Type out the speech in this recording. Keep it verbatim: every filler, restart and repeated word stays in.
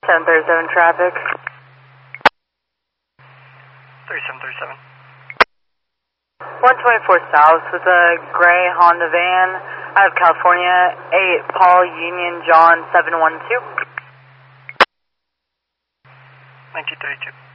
seven thirty-seven traffic. thirty-seven thirty-seven. one twenty-four South with a gray Honda van out of California, eight Paul Union John seven one two. nineteen thirty-two.